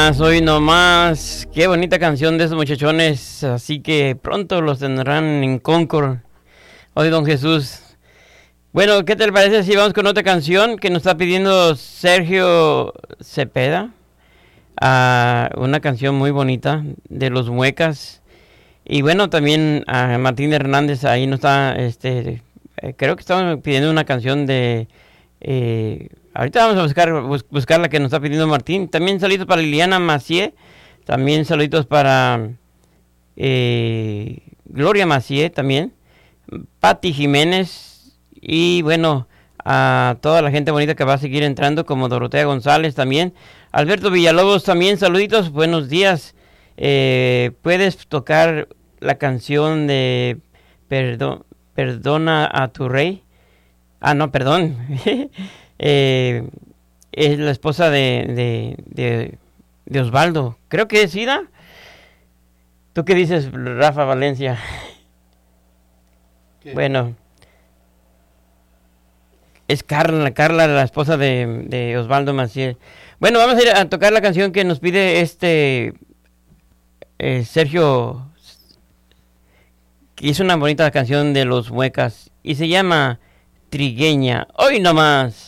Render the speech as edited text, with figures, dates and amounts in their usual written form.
hoy no más. Qué bonita canción de esos muchachones. Así que pronto los tendrán en Concord. Hoy, don Jesús. Bueno, ¿qué te parece si vamos con otra canción que nos está pidiendo Sergio Cepeda? Una canción muy bonita de los Muecas. Y bueno, también a Martín Hernández ahí nos está, creo que estamos pidiendo una canción de... ahorita vamos a buscar la que nos está pidiendo Martín. También saluditos para Liliana Macié. También saluditos para Gloria Macié también. Patti Jiménez. Y bueno, a toda la gente bonita que va a seguir entrando, como Dorotea González también. Alberto Villalobos también, saluditos, buenos días. ¿Puedes tocar la canción de Perdona a tu rey? No, perdón. Es la esposa de Osvaldo. Creo que es Ida. ¿Tú qué dices, Rafa Valencia? ¿Qué? Bueno. Es Carla, la esposa de Osvaldo Maciel. Bueno, vamos a ir a tocar la canción que nos pide Sergio, que hizo una bonita canción de los Muecas y se llama Trigueña. Hoy nomás.